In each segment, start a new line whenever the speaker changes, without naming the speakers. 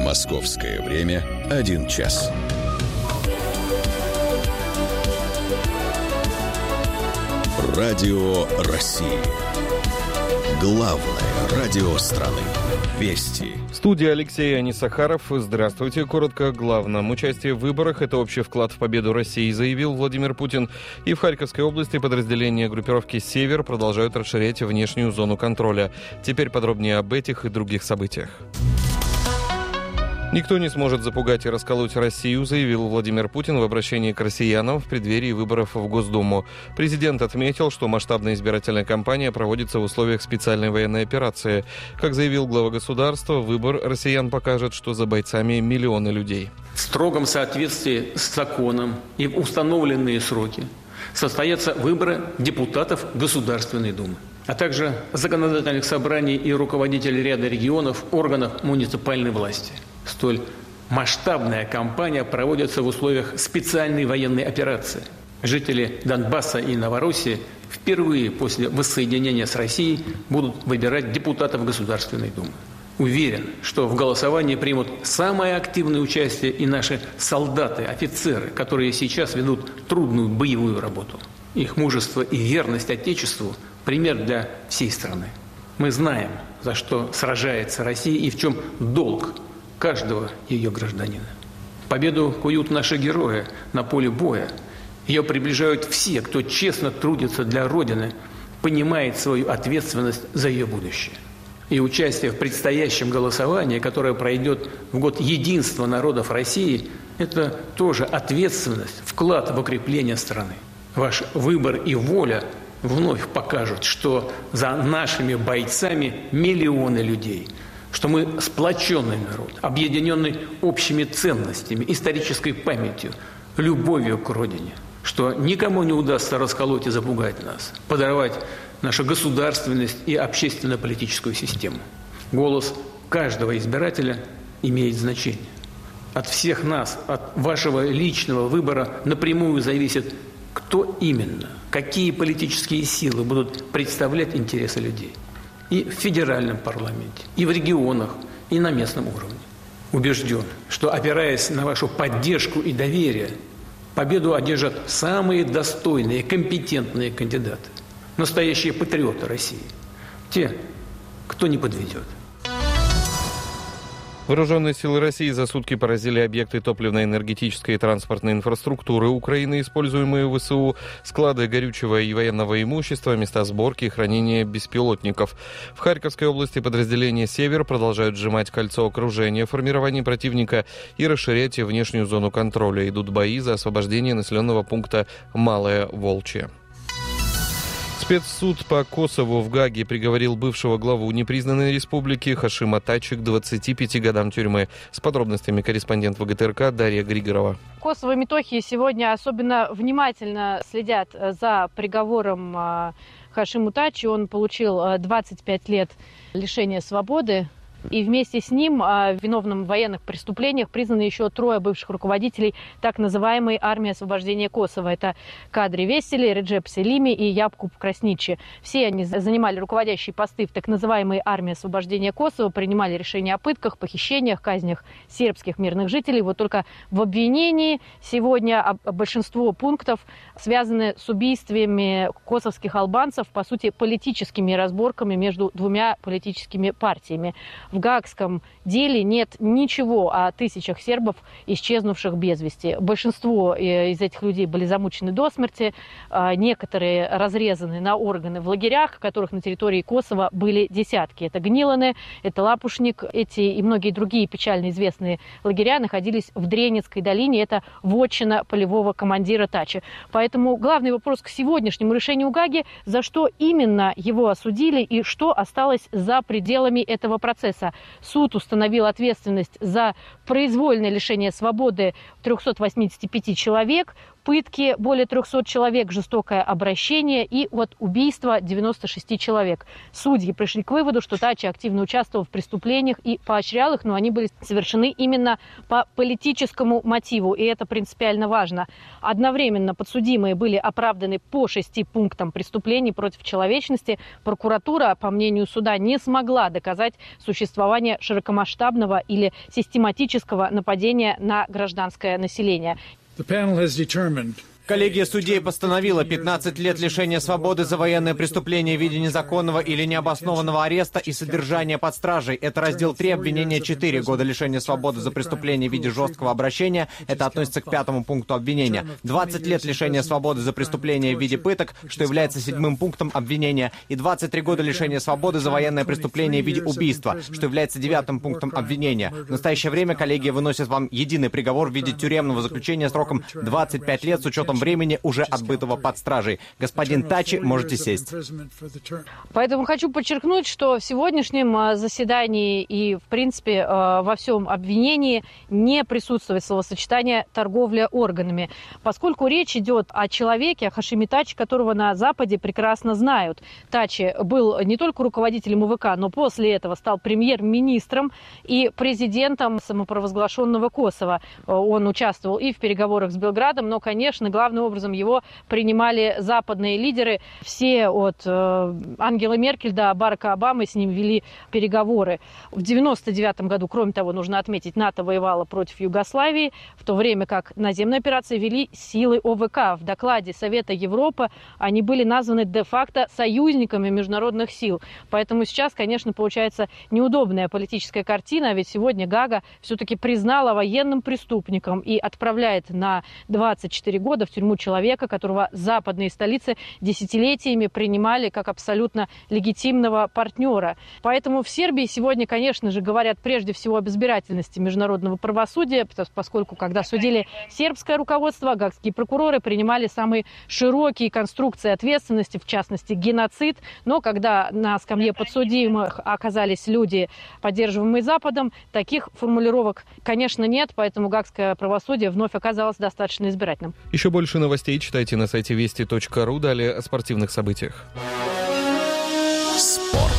Московское время 1 час. Радио России. Главное радио страны. Вести.
В студии Алексей Анисахаров. Здравствуйте. Коротко о главном. Участие в выборах – это общий вклад в победу России, заявил Владимир Путин. И в Харьковской области подразделения группировки «Север» продолжают расширять внешнюю зону контроля. Теперь подробнее об этих и других событиях. «Никто не сможет запугать и расколоть Россию», заявил Владимир Путин в обращении к россиянам в преддверии выборов в Госдуму. Президент отметил, что масштабная избирательная кампания проводится в условиях специальной военной операции. Как заявил глава государства, выбор россиян покажет, что за бойцами миллионы людей.
В строгом соответствии с законом и в установленные сроки состоятся выборы депутатов Государственной Думы, а также законодательных собраний и руководителей ряда регионов, органов муниципальной власти. Столь масштабная кампания проводится в условиях специальной военной операции. Жители Донбасса и Новороссии впервые после воссоединения с Россией будут выбирать депутатов Государственной Думы. Уверен, что в голосовании примут самое активное участие и наши солдаты, офицеры, которые сейчас ведут трудную боевую работу. Их мужество и верность Отечеству – пример для всей страны. Мы знаем, за что сражается Россия и в чем долг каждого ее гражданина. Победу куют наши герои на поле боя. Ее приближают все, кто честно трудится для Родины, понимает свою ответственность за ее будущее. И участие в предстоящем голосовании, которое пройдет в год единства народов России, это тоже ответственность, вклад в укрепление страны. Ваш выбор и воля вновь покажут, что за нашими бойцами миллионы людей, что мы сплоченный народ, объединенный общими ценностями, исторической памятью, любовью к Родине, что никому не удастся расколоть и запугать нас, подорвать нашу государственность и общественно-политическую систему. Голос каждого избирателя имеет значение. От всех нас, от вашего личного выбора напрямую зависит, кто именно, какие политические силы будут представлять интересы людей. И в федеральном парламенте, и в регионах, и на местном уровне. Убежден, что, опираясь на вашу поддержку и доверие, победу одержат самые достойные, компетентные кандидаты, настоящие патриоты России, те, кто не подведет.
Вооруженные силы России за сутки поразили объекты топливно-энергетической и транспортной инфраструктуры Украины, используемые в ВСУ, склады горючего и военного имущества, места сборки и хранения беспилотников. В Харьковской области подразделения «Север» продолжают сжимать кольцо окружения формирования противника и расширять внешнюю зону контроля. Идут бои за освобождение населенного пункта Малое Волчье. Спецсуд по Косову в Гааге приговорил бывшего главу непризнанной республики Хашима Тачи к 25 годам тюрьмы. С подробностями корреспондент ВГТРК Дарья Григорова.
Косово и Метохии сегодня особенно внимательно следят за приговором Хашиму Тачи. Он получил 25 лет лишения свободы. И вместе с ним виновным в военных преступлениях признаны еще 3 бывших руководителей так называемой армии освобождения Косово. Это Кадри Весели, Реджеп Селими и Япкуб Красничи. Все они занимали руководящие посты в так называемой армии освобождения Косово, принимали решения о пытках, похищениях, казнях сербских мирных жителей. Вот только в обвинении сегодня большинство пунктов связаны с убийствами косовских албанцев, по сути, политическими разборками между 2 политическими партиями. В гаагском деле нет ничего о тысячах сербов, исчезнувших без вести. Большинство из этих людей были замучены до смерти, некоторые разрезаны на органы в лагерях, которых на территории Косово были десятки. Это Гниланы, это Лапушник, эти и многие другие печально известные лагеря находились в Дренецкой долине. Это вотчина полевого командира Тачи. Поэтому главный вопрос к сегодняшнему решению Гааги, за что именно его осудили и что осталось за пределами этого процесса. Суд установил ответственность за произвольное лишение свободы 385 человек пытки более 300 человек, жестокое обращение и вот убийство 96 человек. Судьи пришли к выводу, что Тачи активно участвовал в преступлениях и поощрял их, но они были совершены именно по политическому мотиву, и это принципиально важно. Одновременно подсудимые были оправданы по 6 пунктам преступлений против человечности. Прокуратура, по мнению суда, не смогла доказать существование широкомасштабного или систематического нападения на гражданское население.
Коллегия судей постановила 15 лет лишения свободы за военное преступление в виде незаконного или необоснованного ареста и содержания под стражей. Это раздел 3, обвинения 4 года лишения свободы за преступление в виде жесткого обращения. Это относится к 5 пункту обвинения. 20 лет лишения свободы за преступление в виде пыток, что является 7 пунктом обвинения. И 23 года лишения свободы за военное преступление в виде убийства, что является 9 пунктом обвинения. В настоящее время коллегия выносит вам единый приговор в виде тюремного заключения сроком 25 лет с учетом времени, уже отбытого под стражей. Господин Тачи, можете сесть.
Поэтому хочу подчеркнуть, что в сегодняшнем заседании и, в принципе, во всем обвинении не присутствует словосочетание «торговля органами», поскольку речь идет о человеке, о Хашиме Тачи, которого на Западе прекрасно знают. Тачи был не только руководителем УВК, но после этого стал премьер-министром и президентом самопровозглашенного Косово. Он участвовал и в переговорах с Белградом, но, конечно, главным образом его принимали западные лидеры. Все от Ангелы Меркель до Барака Обамы с ним вели переговоры. В 1999 году, кроме того, нужно отметить, НАТО воевало против Югославии, в то время как наземные операции вели силы ОВК. В докладе Совета Европы они были названы де-факто союзниками международных сил. Поэтому сейчас, конечно, получается неудобная политическая картина, ведь сегодня Гага все-таки признала военным преступником и отправляет на 24 года в тюрьму человека, которого западные столицы десятилетиями принимали как абсолютно легитимного партнера. Поэтому в Сербии сегодня, конечно же, говорят прежде всего об избирательности международного правосудия, поскольку когда судили сербское руководство, гаагские прокуроры принимали самые широкие конструкции ответственности, в частности геноцид. Но когда на скамье подсудимых оказались люди, поддерживаемые Западом, таких формулировок, конечно, нет, поэтому гаагское правосудие вновь оказалось достаточно избирательным.
Еще больше новостей читайте на сайте вести.ру. Далее о спортивных событиях.
Спорт.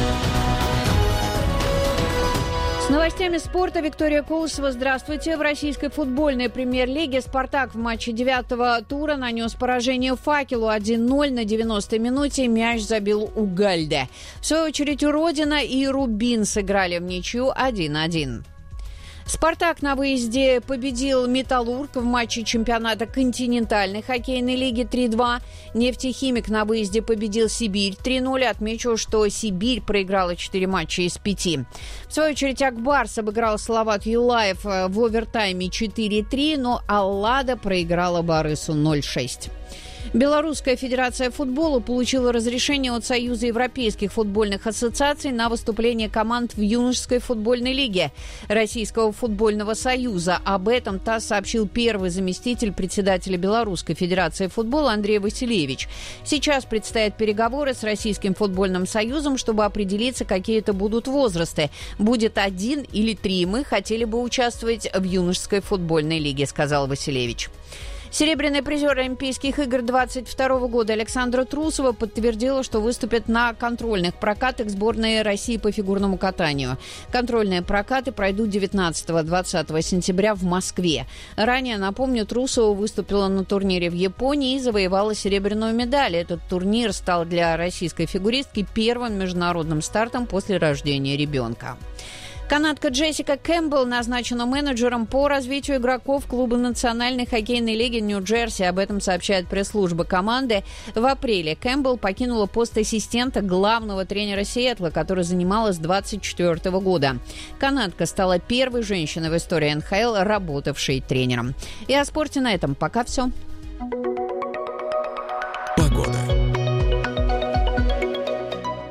С новостями спорта Виктория Колосова. Здравствуйте. В российской футбольной премьер-лиге «Спартак» в матче 9-го тура нанес поражение «Факелу» 1-0 на 90-й минуте. Мяч забил Угальде. В свою очередь Родина и Рубин сыграли в ничью 1-1. «Спартак» на выезде победил «Металлург» в матче чемпионата континентальной хоккейной лиги 3-2. «Нефтехимик» на выезде победил «Сибирь» 3-0. Отмечу, что «Сибирь» проиграла 4 матча из 5. В свою очередь «Акбарс» обыграл «Салават Юлаев» в овертайме 4-3, но «Аллада» проиграла «Барысу» 0-6. Белорусская федерация футбола получила разрешение от Союза европейских футбольных ассоциаций на выступление команд в юношеской футбольной лиге Российского футбольного союза. Об этом ТАСС сообщил первый заместитель председателя Белорусской федерации футбола Андрей Василевич. Сейчас предстоят переговоры с Российским футбольным союзом, чтобы определиться, какие это будут возрасты. Будет 1 или 3. Мы хотели бы участвовать в юношеской футбольной лиге, сказал Василевич. Серебряный призер Олимпийских игр 2022 года Александра Трусова подтвердила, что выступит на контрольных прокатах сборной России по фигурному катанию. Контрольные прокаты пройдут 19-20 сентября в Москве. Ранее, напомню, Трусова выступила на турнире в Японии и завоевала серебряную медаль. Этот турнир стал для российской фигуристки первым международным стартом после рождения ребенка. Канадка Джессика Кэмпбелл назначена менеджером по развитию игроков клуба Национальной хоккейной лиги Нью-Джерси. Об этом сообщает пресс-служба команды. В апреле Кэмпбелл покинула пост ассистента главного тренера Сиэтла, который занимала с 2024 года. Канадка стала первой женщиной в истории НХЛ, работавшей тренером. И о спорте на этом пока все.
Погода.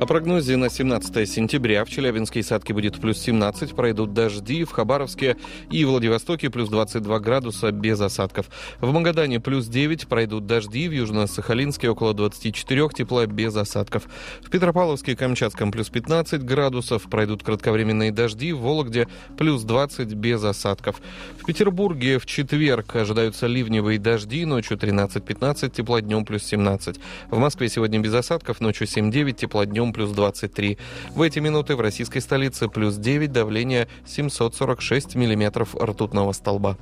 О прогнозе на 17 сентября. В Челябинске и Сатке будет плюс 17, пройдут дожди. В Хабаровске и Владивостоке плюс 22 градуса без осадков. В Магадане плюс 9, пройдут дожди. В Южно-Сахалинске около 24, тепла без осадков. В Петропавловске и Камчатском плюс 15 градусов, пройдут кратковременные дожди. В Вологде плюс 20 без осадков. В Петербурге в четверг ожидаются ливневые дожди. Ночью 13-15, тепла днем плюс 17. В Москве сегодня без осадков, ночью 7-9, тепла днем плюс 23. В эти минуты в российской столице плюс 9, давление 746 миллиметров ртутного столба.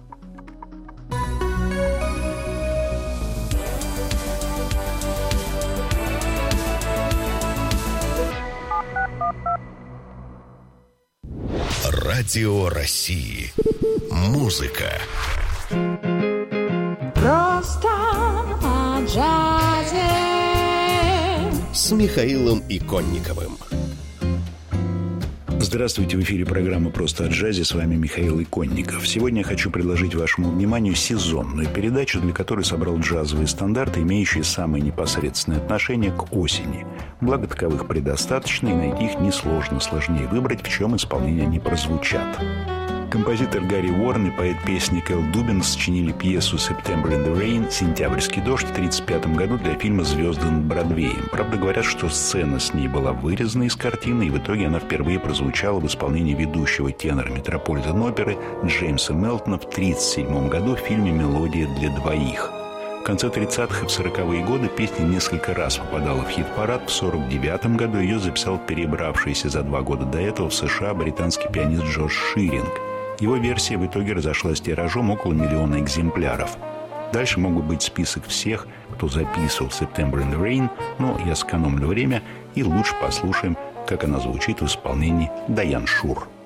Радио России. Музыка.
Просто о джазе.
С Михаилом Иконниковым.
Здравствуйте, в эфире программа «Просто о джазе». С вами Михаил Иконников. Сегодня я хочу предложить вашему вниманию сезонную передачу, для которой собрал джазовые стандарты, имеющие самое непосредственное отношение к осени. Благо, таковых предостаточно, и найти их несложно. Сложнее выбрать, в чем исполнение они прозвучат. Композитор Гарри Уоррен и поэт песни Кэл Дубин сочинили пьесу «September in the Rain» «Сентябрьский дождь» в 1935 году для фильма «Звезды над Бродвеем». Правда, говорят, что сцена с ней была вырезана из картины, и в итоге она впервые прозвучала в исполнении ведущего тенора Метрополитен-оперы Джеймса Мелтона в 1937 году в фильме «Мелодия для двоих». В конце 30-х и в 40-е годы песня несколько раз попадала в хит-парад. В 1949 году ее записал перебравшийся за 2 года до этого в США британский пианист Джордж Ширинг. Его версия в итоге разошлась тиражом около 1 миллиона экземпляров. Дальше мог бы быть список всех, кто записывал «September in the Rain», но я сэкономлю время и лучше послушаем, как она звучит в исполнении Дайан Шур.